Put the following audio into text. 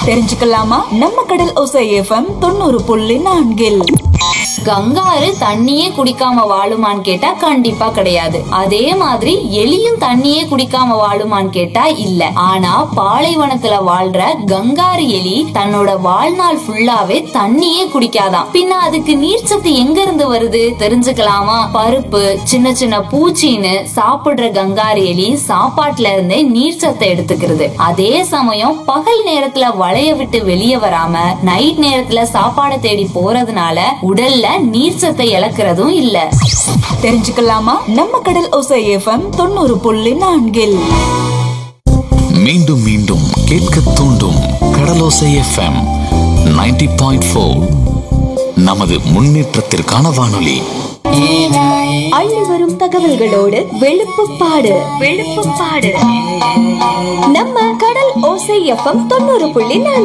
தெரிஞ்சுக்கலாமா? நம்ம கடல் ஓசை எஃப்எம் 90.4. கங்காரு தண்ணியே குடிக்காம வாழுமான்னு கேட்டா கண்டிப்பா கிடையாது. அதே மாதிரி எலியும் தண்ணியே குடிக்காம வாழுமான்னு கேட்டா இல்ல. ஆனா பாலைவனத்துல வாழ்ற கங்காரு எலி தன்னோட வாழ்நாள் ஃபுல்லாவே தண்ணியே குடிக்காதான். பின்ன அதுக்கு நீர்ச்சத்து எங்க இருந்து வருது தெரிஞ்சுக்கலாமா? பருப்பு, சின்ன சின்ன பூச்சின்னு சாப்பிடுற கங்காரு எலி சாப்பாட்டுல இருந்தே நீர்ச்சத்தை எடுத்துக்கிறது. அதே சமயம் பகல் நேரத்துல வளைய விட்டு வெளியே வராம நைட் நேரத்துல சாப்பாடை தேடி போறதுனால உடல்ல நீர்ச்சத்தை இழக்கிறதும் இல்ல. தெரிஞ்சுக்கலாமா? நம்ம கடல் ஓசை எஃப்எம் 90.4. மீண்டும் மீண்டும் கேட்க தூண்டும் கடலோசை எஃப்எம் 90.4. நமது முன்னேற்றத்திற்கான வானொலி. அள்ளி வரும் தகவல்களோடு வெளுப்புப்பாடு நம்ம கடல் ஓசை எஃப்எம் 90.4.